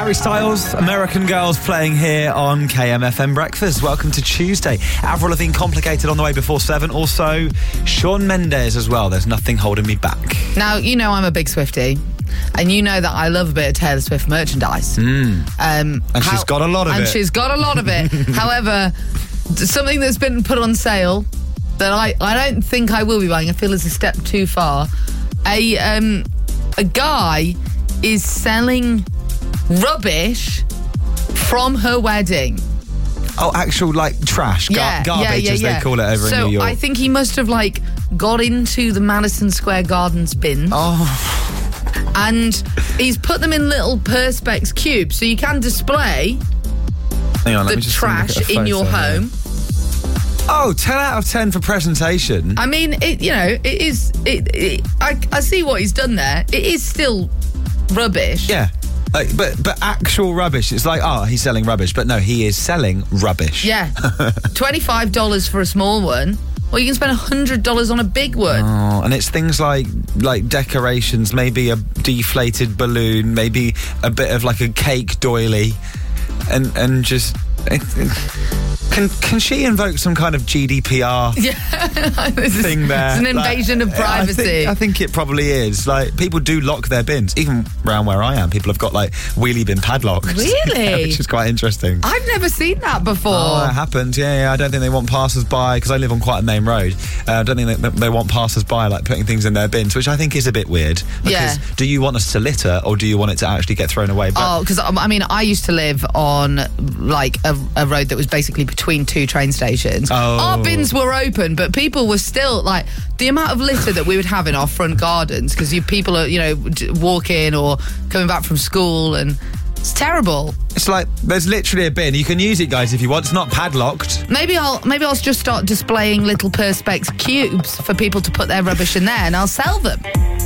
Harry Styles, American Girls playing here on KMFM Breakfast. Welcome to Tuesday. Avril Lavigne, Complicated on the way before 7. Also, Shawn Mendes as well. There's Nothing Holding Me Back. Now, you know I'm a big Swiftie. And you know that I love a bit of Taylor Swift merchandise. She's got a lot of it. And she's got a lot of it. However, something that's been put on sale that I don't think I will be buying, I feel is a step too far. A guy is selling rubbish from her wedding. Oh, actual, trash, garbage, as they call it over in New York. So I think he must have, got into the Madison Square Gardens bins. Oh. And he's put them in little Perspex cubes, so you can display the trash in your home. Oh, 10 out of 10 for presentation. I mean, it is. I see what he's done there. It is still rubbish. Yeah. But actual rubbish. It's he's selling rubbish. But no, he is selling rubbish. Yeah. $25 for a small one. Or you can spend $100 on a big one. Oh, and it's things like decorations, maybe a deflated balloon, maybe a bit of a cake doily, and just... Can she invoke some kind of GDPR thing there? It's an invasion of privacy. I think it probably is. People do lock their bins. Even around where I am, people have got wheelie bin padlocks. Really? Which is quite interesting. I've never seen that before. Oh, it happens. Yeah. I don't think they want passers-by, because I live on quite a main road. I don't think they want passers-by putting things in their bins, which I think is a bit weird. Because do you want us to litter, or do you want it to actually get thrown away? Because I used to live on a road that was basically between two train stations. Our bins were open, but people were still the amount of litter that we would have in our front gardens, because people are walking or coming back from school, and it's terrible. It's there's literally a bin. You can use it, guys, if you want. It's not padlocked. Maybe I'll just start displaying little Perspex cubes for people to put their rubbish in there, and I'll sell them.